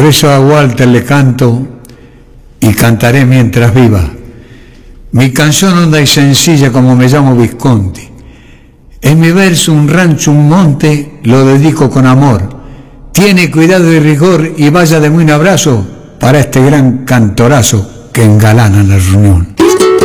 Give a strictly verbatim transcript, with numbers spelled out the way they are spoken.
eso a Walter le canto y cantaré mientras viva. Mi canción honda y sencilla como me llamo Visconti. En mi verso un rancho, un monte, lo dedico con amor. Tiene cuidado y rigor y vaya de mí un abrazo para este gran cantorazo que engalana la reunión.